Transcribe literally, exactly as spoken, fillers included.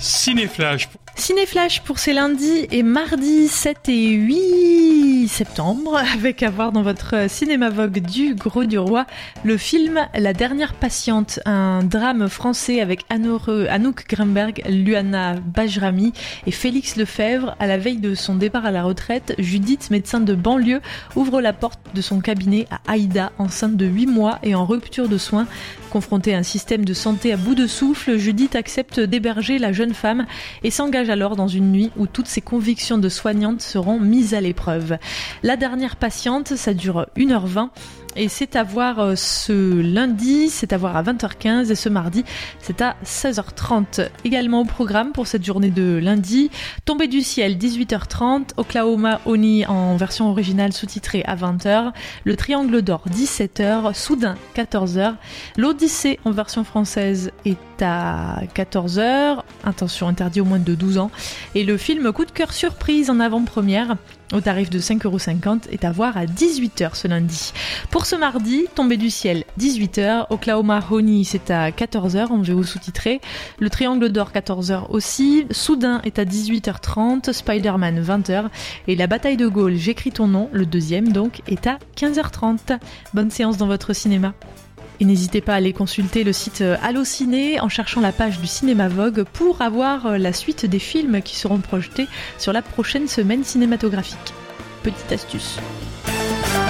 Cinéflash. Cinéflash pour ces lundis et mardis sept et huit septembre, avec à voir dans votre cinéma Vogue du Gros du Roi le film La Dernière Patiente, un drame français avec Anouk Grunberg, Luana Bajrami et Félix Lefebvre. À la veille de son départ à la retraite, Judith, médecin de banlieue, ouvre la porte de son cabinet à Aïda, enceinte de huit mois et en rupture de soins. Confrontée à un système de santé à bout de souffle, Judith accepte d'héberger la jeune femme et s'engage alors dans une nuit où toutes ses convictions de soignante seront mises à l'épreuve. La Dernière Patiente, ça dure une heure vingt. Et c'est à voir ce lundi, c'est à voir à vingt heures quinze et ce mardi, c'est à seize heures trente. Également au programme pour cette journée de lundi, Tombée du ciel, dix-huit heures trente, Oklahoma Honey en version originale sous-titrée à vingt heures, Le Triangle d'Or, dix-sept heures, Soudain, quatorze heures, L'Odyssée en version française est à quatorze heures, attention, interdit au moins de douze ans, et le film Coup de cœur surprise en avant-première, au tarif de cinq euros cinquante, est à voir à dix-huit heures ce lundi. Pour ce mardi, Tombée du ciel, dix-huit heures, Oklahoma Honey, c'est à quatorze heures en V O sous-titré, Le Triangle d'Or, quatorze heures aussi, Soudain est à dix-huit heures trente, Spider-Man, vingt heures, et La Bataille de Gaulle, J'écris ton nom, le deuxième donc, est à quinze heures trente. Bonne séance dans votre cinéma. Et n'hésitez pas à aller consulter le site Allociné en cherchant la page du Cinéma Vogue pour avoir la suite des films qui seront projetés sur la prochaine semaine cinématographique. Petite astuce.